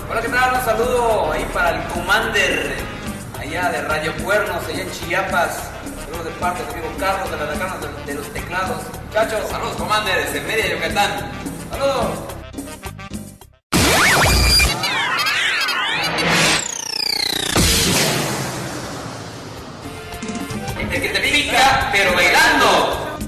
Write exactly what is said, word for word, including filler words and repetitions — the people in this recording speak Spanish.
Hola, ¿qué tal? Un saludo ahí para el Commander, allá de Radio Cuernos, allá en Chiapas. Saludos de parte de amigo Carlos, de la Decana de, de los teclados. Muchachos, saludos Commander, desde Mérida, Yucatán. Saludos. El que te pica, pero bailando.